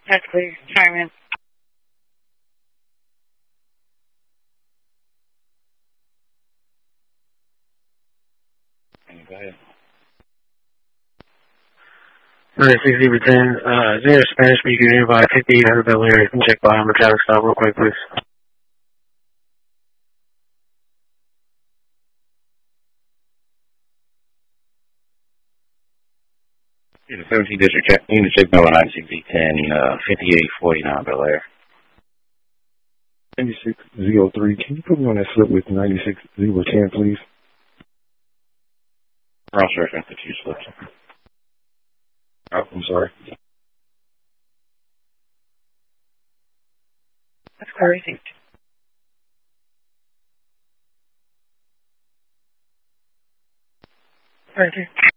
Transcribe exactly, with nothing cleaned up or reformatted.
That's clear. Fireman. Go ahead. ninety-six Zebra ten, uh, is there a Spanish speaker nearby fifty-eight hundred Bel Air? You can check by on the traffic stop real quick, please. Yeah, the seventeenth District check. You need to check by ninety-six Z ten, uh, fifty-eight forty-nine Bel Air. ninety-six Z three, can you put me on that slip with ninety-six Zebra ten, please? Wrong search for two slips. Oh, I'm sorry. That's crazy. Thank you.